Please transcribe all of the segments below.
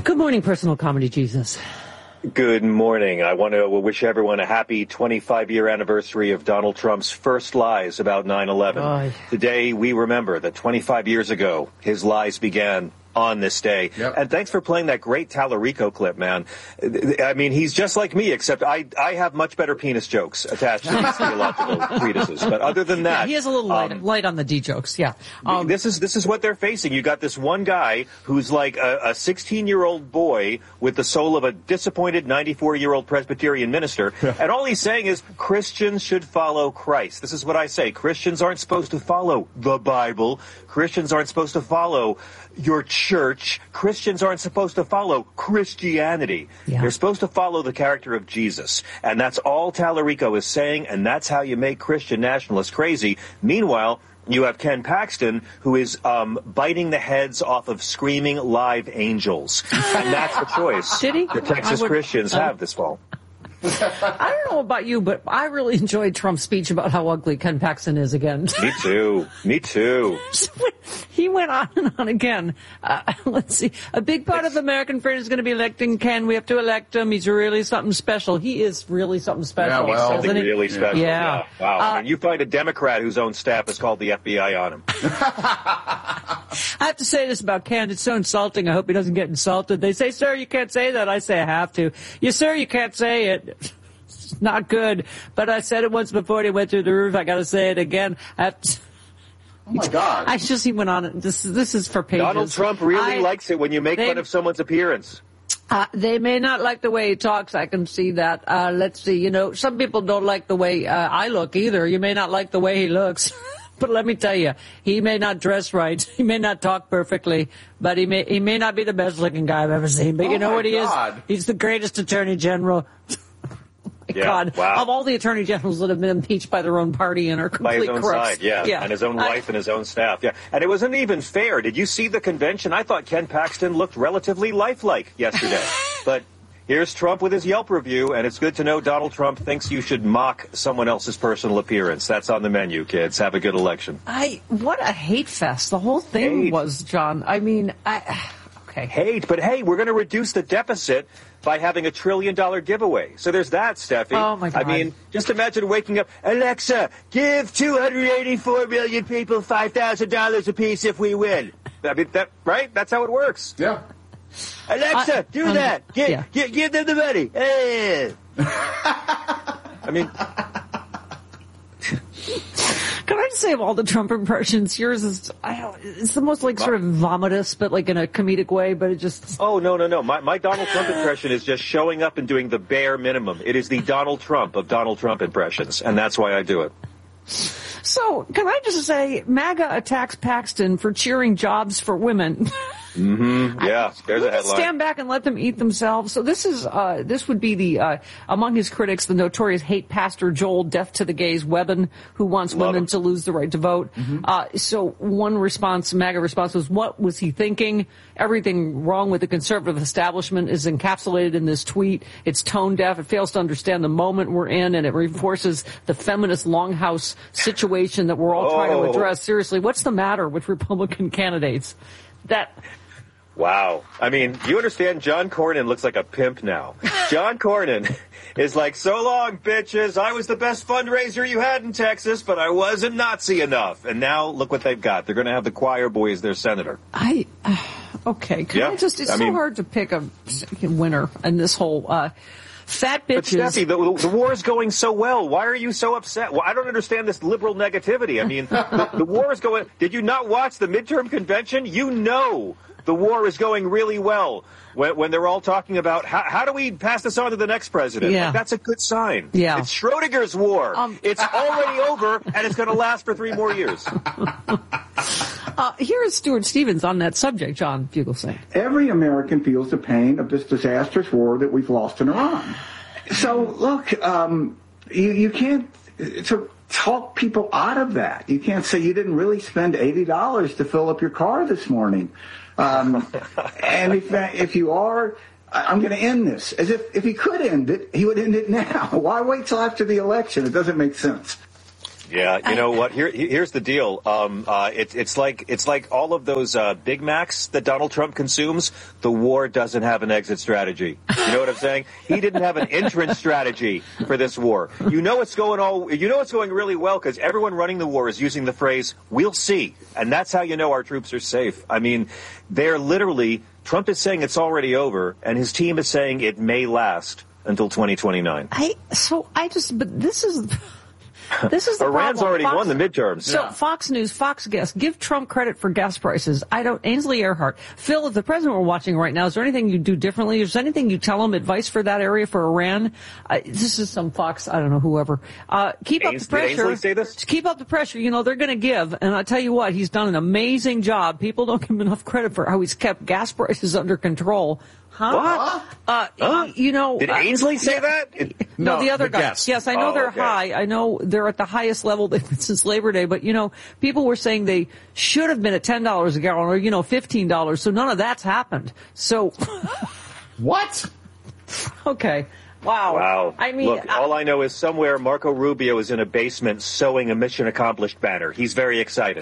Good morning, personal comedy Jesus. Good morning. I want to wish everyone a happy 25-year anniversary of Donald Trump's first lies about 9/11. Today, we remember that 25 years ago, his lies began on this day. Yep. And thanks for playing that great Tallarico clip, man. I mean, he's just like me, except I have much better penis jokes attached to these theological treatises. But other than that... Yeah, he is a little light on the D jokes, yeah. This is what they're facing. You got this one guy who's like a 16-year-old boy with the soul of a disappointed 94-year-old Presbyterian minister, and all he's saying is Christians should follow Christ. This is what I say. Christians aren't supposed to follow the Bible. Christians aren't supposed to follow your church. Christians aren't supposed to follow Christianity. Yeah. They're supposed to follow the character of Jesus. And that's all Tallarico is saying, and that's how you make Christian nationalists crazy. Meanwhile, you have Ken Paxton, who is biting the heads off of screaming live angels. And that's the choice the Texas Christians have this fall. I don't know about you, but I really enjoyed Trump's speech about how ugly Ken Paxton is again. Me too. He went on and on again. Let's see. A big part of American freedom is going to be electing Ken. We have to elect him. He's really something special. He is really something special. Yeah, well, something really special. Yeah. Wow. I mean, you find a Democrat whose own staff has called the FBI on him. I have to say this about Ken. It's so insulting. I hope he doesn't get insulted. They say, sir, you can't say that. I say I have to. Yes, sir, you can't say it. It's not good. But I said it once before and he went through the roof. I got to say it again. I have to... Oh, my God. He went on. This is for pages. Donald Trump really likes it when you make fun of someone's appearance. They may not like the way he talks. I can see that. Let's see. You know, some people don't like the way I look either. You may not like the way he looks. But let me tell you, he may not dress right. He may not talk perfectly. But he may not be the best-looking guy I've ever seen. But you know what he is? He's the greatest attorney general. God, wow. Of all the attorney generals that have been impeached by their own party and are complete by his own crooks. side, yeah, and his own wife and his own staff, yeah. And it wasn't even fair. Did you see the convention? I thought Ken Paxton looked relatively lifelike yesterday. But here's Trump with his Yelp review, and it's good to know Donald Trump thinks you should mock someone else's personal appearance. That's on the menu, kids. Have a good election. What a hate fest the whole thing was, John. I mean, okay. Hate, but hey, we're going to reduce the deficit by having $1 trillion giveaway. So there's that, Steffi. Oh, my God. I mean, just imagine waking up, Alexa, give 284 million people $5,000 apiece if we win. I mean, right? That's how it works. Yeah. Alexa, do that. Give them the money. I mean... Can I just say, of all the Trump impressions, yours is, it's the most, like, sort of vomitous, but, like, in a comedic way, but it just... Oh, no. My Donald Trump impression is just showing up and doing the bare minimum. It is the Donald Trump of Donald Trump impressions, and that's why I do it. So, can I just say, MAGA attacks Paxton for cheering jobs for women. Mm-hmm. Yeah, there's a headline. Stand back and let them eat themselves. So this would be the, among his critics, the notorious hate pastor Joel Deaf to the Gays Webben, who wants women to lose the right to vote. Mm-hmm. So one response, MAGA response, was, what was he thinking? Everything wrong with the conservative establishment is encapsulated in this tweet. It's tone deaf. It fails to understand the moment we're in, and it reinforces the feminist longhouse situation that we're all trying to address. Seriously, what's the matter with Republican candidates? Wow. I mean, you understand John Cornyn looks like a pimp now. John Cornyn is like, so long, bitches. I was the best fundraiser you had in Texas, but I wasn't Nazi enough. And now look what they've got. They're going to have the choir boy as their senator. Okay. It's so hard to pick a winner in this whole... fat bitches. But Steffi, the war is going so well. Why are you so upset? Well, I don't understand this liberal negativity. I mean, the war is going... Did you not watch the midterm convention? You know the war is going really well when they're all talking about how do we pass this on to the next president. Yeah. Like, that's a good sign. Yeah. It's Schrodinger's war. It's already over, and it's going to last for 3 more years. Here is Stuart Stevens on that subject, John Fugelsang. Every American feels the pain of this disastrous war that we've lost in Iran. So, look, you can't talk people out of that. You can't say you didn't really spend $80 to fill up your car this morning. And if you are, I'm going to end this. As if he could end it, he would end it now. Why wait till after the election? It doesn't make sense. Yeah, you know what? Here's the deal. It's like all of those Big Macs that Donald Trump consumes. The war doesn't have an exit strategy. You know what I'm saying? He didn't have an entrance strategy for this war. You know it's going really well because everyone running the war is using the phrase "we'll see," and that's how you know our troops are safe. I mean, they're literally. Trump is saying it's already over, and his team is saying it may last until 2029. But this is the Iran's problem. already won the midterms. So Fox News, Fox guests, give Trump credit for gas prices. Ainsley Earhart. Phil, if the president were watching right now, is there anything you do differently? Is there anything you tell him, advice for that area for Iran? This is some Fox, I don't know, whoever. Keep up the pressure. Did Ainsley say this? Keep up the pressure. You know, they're going to give. And I'll tell you what, he's done an amazing job. People don't give him enough credit for how he's kept gas prices under control. Huh? What? You know. Did Ainsley say that? No, the other guy. Guest. Yes, I know they're high. I know they're at the highest level they've been since Labor Day. But, you know, people were saying they should have been at $10 a gallon or, you know, $15. So none of that's happened. So. What? Okay. Wow. I mean, look, all I know is somewhere Marco Rubio is in a basement sewing a mission accomplished banner. He's very excited.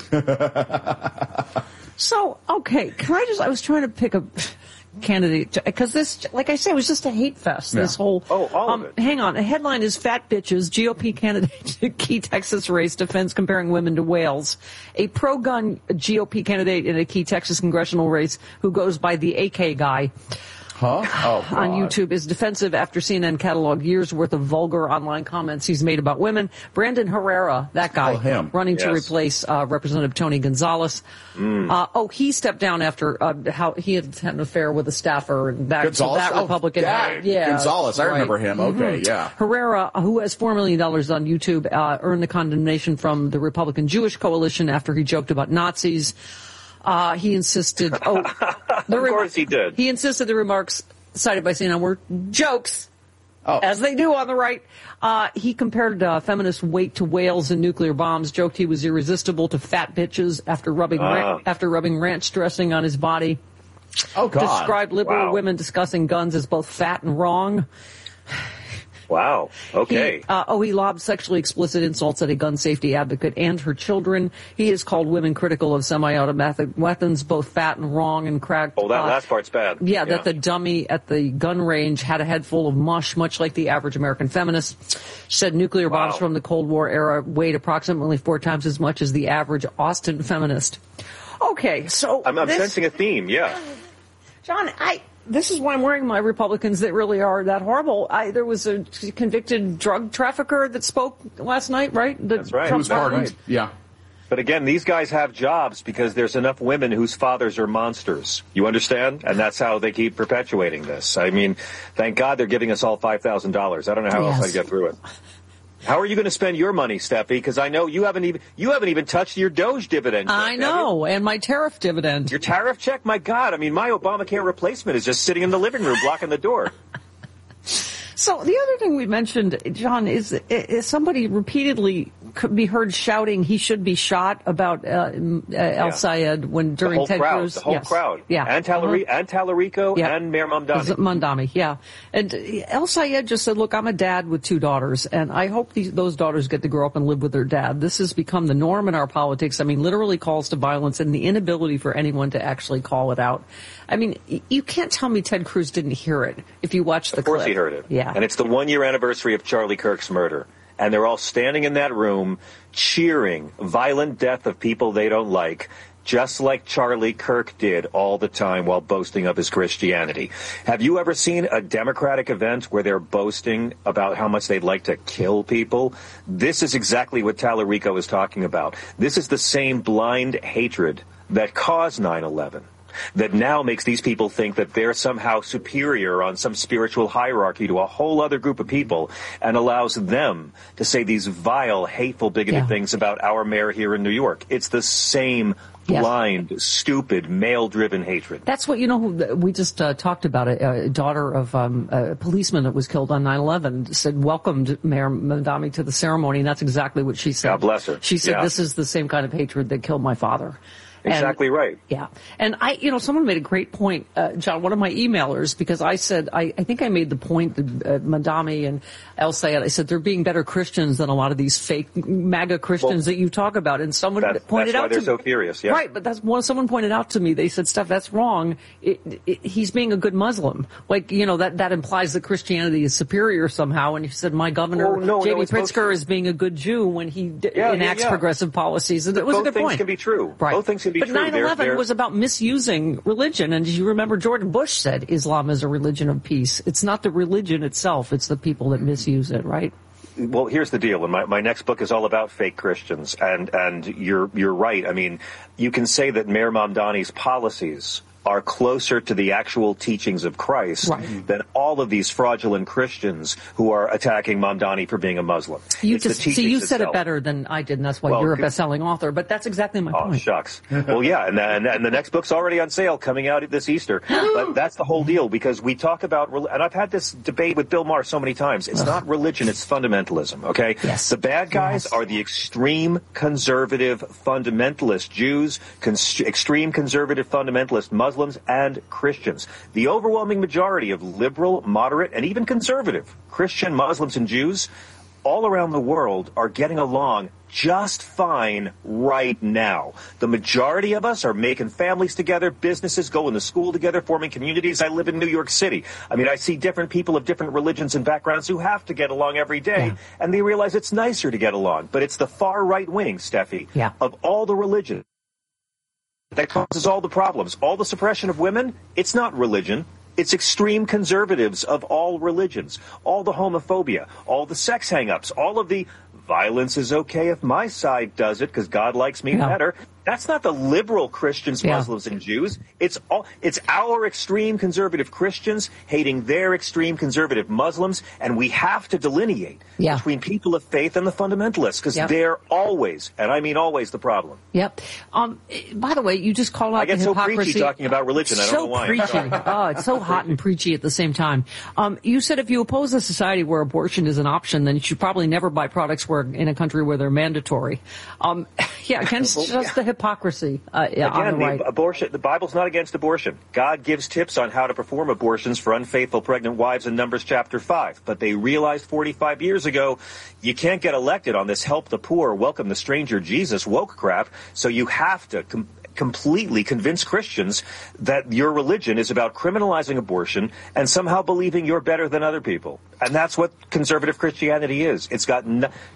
So, okay. I was trying to pick a candidate because this, like I said, was just a hate fest. Yeah. This whole all of it. Hang on, a headline is "Fat Bitches GOP Candidate Key Texas Race Defends Comparing Women to Whales." A pro-gun GOP candidate in a key Texas congressional race who goes by the AK guy. Huh? Oh, on YouTube is defensive after CNN cataloged years worth of vulgar online comments he's made about women. Brandon Herrera, that guy, running to replace Representative Tony Gonzalez. He stepped down after how he had an affair with a staffer and that Republican. Gonzalez, I remember him. Okay, yeah. Herrera, who has $4 million on YouTube, earned the condemnation from the Republican Jewish Coalition after he joked about Nazis. He insisted. Of course he did. He insisted the remarks cited by CNN were jokes, as they do on the right. He compared feminist weight to whales and nuclear bombs. Joked he was irresistible to fat bitches after rubbing ranch dressing on his body. Oh God! Described liberal women discussing guns as both fat and wrong. Wow. Okay. He lobbed sexually explicit insults at a gun safety advocate and her children. He has called women critical of semi-automatic weapons both fat and wrong and cracked. Oh, that last part's bad. Yeah, that the dummy at the gun range had a head full of mush, much like the average American feminist. She said nuclear bombs from the Cold War era weighed approximately 4 times as much as the average Austin feminist. Okay, so I'm sensing a theme, yeah. John, this is why I'm wearing my Republicans that really are that horrible. There was a convicted drug trafficker that spoke last night, right? That's right. Who was pardoned. Yeah. But again, these guys have jobs because there's enough women whose fathers are monsters. You understand? And that's how they keep perpetuating this. I mean, thank God they're giving us all $5,000. I don't know how else I'd get through it. How are you going to spend your money, Steffi? Because I know you haven't even touched your Doge dividend check. I know, and my tariff dividend. Your tariff check? My God. I mean, my Obamacare replacement is just sitting in the living room blocking the door. So the other thing we mentioned, John, is somebody repeatedly could be heard shouting he should be shot about El Sayed during Ted Cruz. The whole crowd. Yeah. And Tallarico and Mayor Mamdani. Yeah. And El Sayed just said, look, I'm a dad with 2 daughters, and I hope those daughters get to grow up and live with their dad. This has become the norm in our politics. I mean, literally calls to violence and the inability for anyone to actually call it out. I mean, you can't tell me Ted Cruz didn't hear it if you watch the clip. Of course he heard it. Yeah. And it's the 1-year anniversary of Charlie Kirk's murder. And they're all standing in that room cheering violent death of people they don't like, just like Charlie Kirk did all the time while boasting of his Christianity. Have you ever seen a Democratic event where they're boasting about how much they'd like to kill people? This is exactly what Tallarico is talking about. This is the same blind hatred that caused 9/11. That now makes these people think that they're somehow superior on some spiritual hierarchy to a whole other group of people and allows them to say these vile, hateful, bigoted things about our mayor here in New York. It's the same blind, stupid, male-driven hatred. That's what, we just talked about a daughter of a policeman that was killed on 9/11 said, welcomed Mayor Mamdani to the ceremony, and that's exactly what she said. God bless her. She said, this is the same kind of hatred that killed my father. Exactly right. Yeah. And someone made a great point, John, one of my emailers, because I said, I think I made the point that Madami and El Sayed, I said they're being better Christians than a lot of these fake MAGA Christians that you talk about. And someone pointed out that's why they're so furious, yeah. Right, but someone pointed out to me, they said, Steph, that's wrong. He's being a good Muslim. Like, that implies that Christianity is superior somehow. And he said, my governor, J.B. Pritzker, is being a good Jew when he enacts progressive policies. And it was a good point. Both things can be true. Right. Both things can be true. But 9/11 was about misusing religion. And as you remember, George Bush said Islam is a religion of peace. It's not the religion itself. It's the people that misuse it, right? Well, here's the deal. And my next book is all about fake Christians. And you're right. I mean, you can say that Mayor Mamdani's policies are closer to the actual teachings of Christ than all of these fraudulent Christians who are attacking Mamdani for being a Muslim. You said it better than I did, and that's why you're a best-selling author. But that's exactly my point. Oh, shucks. Well, yeah, and the next book's already on sale, coming out this Easter. But that's the whole deal, because we talk about, and I've had this debate with Bill Maher so many times. It's not religion; it's fundamentalism. Okay, yes. The bad guys are the extreme conservative fundamentalist Jews, extreme conservative fundamentalist Muslims, and Christians. The overwhelming majority of liberal, moderate, and even conservative Christian, Muslims, and Jews all around the world are getting along just fine right now. The majority of us are making families together, businesses, going to school together, forming communities. I live in New York City. I mean, I see different people of different religions and backgrounds who have to get along every day, and they realize it's nicer to get along. But it's the far right wing, Steffi, of all the religions that causes all the problems. All the suppression of women, it's not religion. It's extreme conservatives of all religions. All the homophobia, all the sex hang-ups, all of the violence is okay if my side does it because God likes me better. That's not the liberal Christians, Muslims, and Jews. It's our extreme conservative Christians hating their extreme conservative Muslims, and we have to delineate between people of faith and the fundamentalists, because they're always, and I mean always, the problem. Yep. By the way, you just called out the hypocrisy. I get so preachy talking about religion. I don't know why. Preachy. It's so hot and preachy at the same time. You said if you oppose a society where abortion is an option, then you should probably never buy products in a country where they're mandatory. Against just the hypocrisy on the right. The Bible's not against abortion. God gives tips on how to perform abortions for unfaithful pregnant wives in Numbers chapter 5. But they realized 45 years ago, you can't get elected on this help the poor, welcome the stranger Jesus woke crap, so you have to completely convince Christians that your religion is about criminalizing abortion and somehow believing you're better than other people. And that's what conservative Christianity is. It's got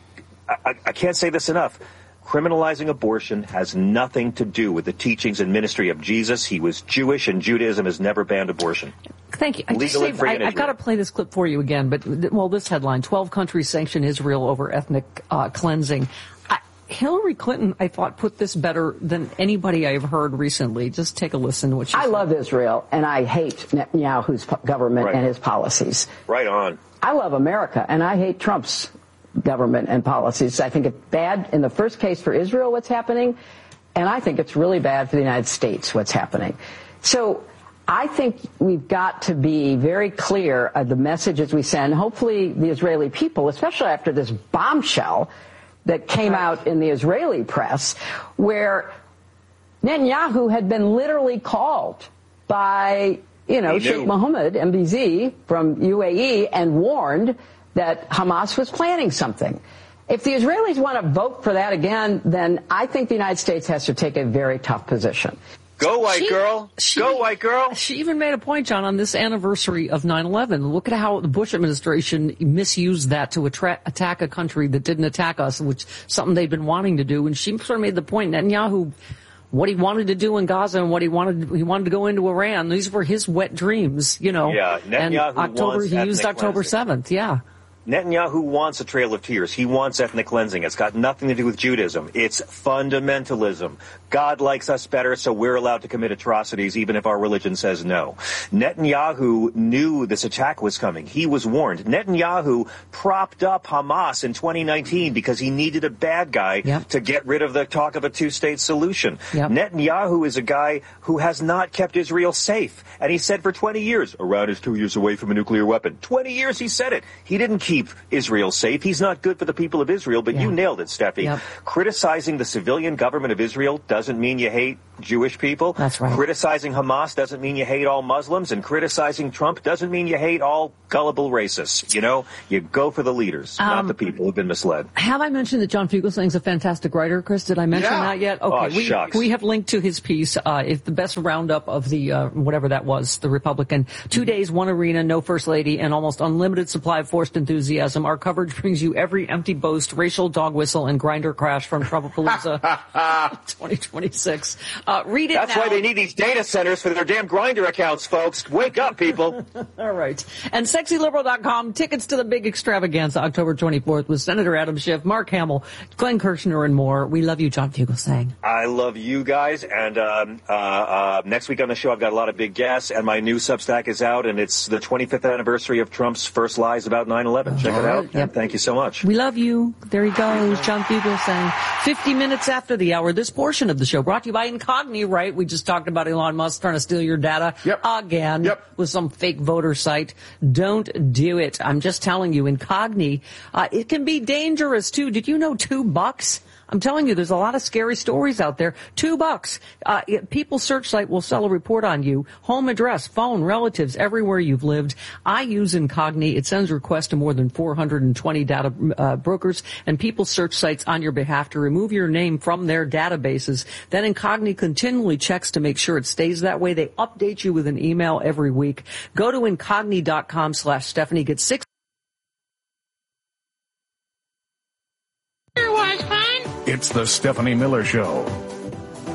I can't say this enough. Criminalizing abortion has nothing to do with the teachings and ministry of Jesus. He was Jewish, and Judaism has never banned abortion. Thank you. I've got to play this clip for you again, but this headline, 12 countries sanction Israel over ethnic cleansing. Hillary Clinton, I thought, put this better than anybody I've heard recently. Just take a listen to what she said. I love Israel, and I hate Netanyahu's government and his policies. Right on. I love America, and I hate Trump's government and policies. I think it's bad in the first case for Israel, what's happening, and I think it's really bad for the United States, what's happening. So I think we've got to be very clear of the messages we send. Hopefully the Israeli people, especially after this bombshell that came out in the Israeli press, where Netanyahu had been literally called by, Sheikh Mohammed, MBZ, from UAE, and warned that Hamas was planning something. If the Israelis want to vote for that again, then I think the United States has to take a very tough position. Go, white girl. Go, white girl. She even made a point, John, on this anniversary of 9/11. Look at how the Bush administration misused that to attack a country that didn't attack us, which is something they'd been wanting to do. And she sort of made the point, Netanyahu, what he wanted to do in Gaza and what he wanted to go into Iran. These were his wet dreams, Yeah, Netanyahu he used October 7th, Netanyahu wants a trail of tears. He wants ethnic cleansing. It's got nothing to do with Judaism. It's fundamentalism. God likes us better, so we're allowed to commit atrocities even if our religion says no. Netanyahu knew this attack was coming. He was warned. Netanyahu propped up Hamas in 2019 because he needed a bad guy to get rid of the talk of a two-state solution. Netanyahu is a guy who has not kept Israel safe. And he said for 20 years, Iran is 2 years away from a nuclear weapon. 20 years he said it. He didn't keep Israel safe. He's not good for the people of Israel, but you nailed it, Steffi. Yep. Criticizing the civilian government of Israel doesn't mean you hate Jewish people. That's right. Criticizing Hamas doesn't mean you hate all Muslims, and criticizing Trump doesn't mean you hate all gullible racists. You know, you go for the leaders, not the people who've been misled. Have I mentioned that John Fugelsang's a fantastic writer, Chris? Did I mention that yet? Okay, we have linked to his piece. It's the best roundup of the, whatever that was, the Republican. 2 days, one arena, no first lady, and almost unlimited supply of forced enthusiasm. Our coverage brings you every empty boast, racial dog whistle, and grinder crash from Trumpapalooza 2026. Read it That's now. why they need these data centers for their damn Grindr accounts, folks. Wake up, people. All right. And sexyliberal.com, tickets to the big extravaganza October 24th with Senator Adam Schiff, Mark Hamill, Glenn Kirshner, and more. We love you, John Fugelsang. I love you guys. And next week on the show, I've got a lot of big guests, and my new Substack is out, and it's the 25th anniversary of Trump's first lies about 9/11. Check it out. Yep. Thank you so much. We love you. There he goes, John Fugelsang. 50 minutes after the hour, this portion of the show brought to you by Incogni, right? We just talked about Elon Musk trying to steal your data again with some fake voter site. Don't do it. I'm just telling you, Incogni, it can be dangerous too. Did you know $2? I'm telling you, there's a lot of scary stories out there. $2. People's Search Site will sell a report on you. Home address, phone, relatives, everywhere you've lived. I use Incogni. It sends requests to more than 420 data brokers and People's Search Sites on your behalf to remove your name from their databases. Then Incogni continually checks to make sure it stays that way. They update you with an email every week. Go to Incogni.com/Stephanie. Get 6. It's the Stephanie Miller Show.